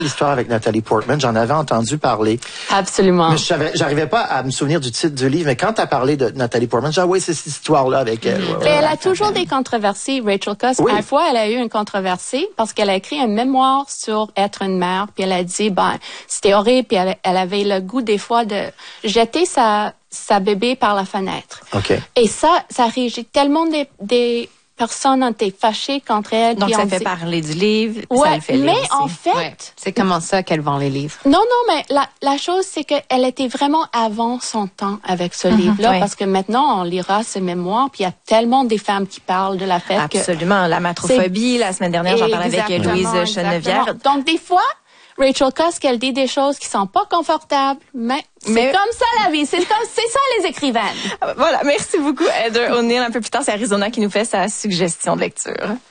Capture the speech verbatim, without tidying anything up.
L'histoire avec Nathalie Portman, j'en avais entendu parler. Absolument. Mais je savais, j'arrivais pas à me souvenir du titre du livre, mais quand tu as parlé de Nathalie Portman, j'ai dit, ah oui, c'est cette histoire-là avec elle. Mm-hmm. Ouais, ouais, elle ouais. a toujours des controversies, Rachel Cusk. Oui. Une fois, elle a eu une controversie parce qu'elle a écrit un mémoire sur être une mère, puis elle a dit, ben, c'était horrible, puis elle, elle avait le goût des fois de jeter sa, sa bébé par la fenêtre. OK. Et ça, ça régit tellement des, des personnes ont été fâchées contre elle. Donc, ça fait dit... parler du livre, ouais, ça le fait lire mais aussi. en fait... Ouais. C'est comment ça qu'elle vend les livres? Non, non, mais la, la chose, c'est qu'elle était vraiment avant son temps avec ce Mm-hmm, livre-là, oui. parce que maintenant, on lira ses mémoires, puis il y a tellement des femmes qui parlent de la fête que... Absolument. La matrophobie, la semaine dernière, j'en parlais avec Exactement, Louise Chenevière. exactement. Donc, des fois, Rachel Cusk, elle dit des choses qui sont pas confortables, mais c'est Mais- comme ça la vie, c'est comme c'est ça les écrivaines. Voilà. Merci beaucoup, Heather O'Neill. Un peu plus tard, c'est Arizona qui nous fait sa suggestion de lecture.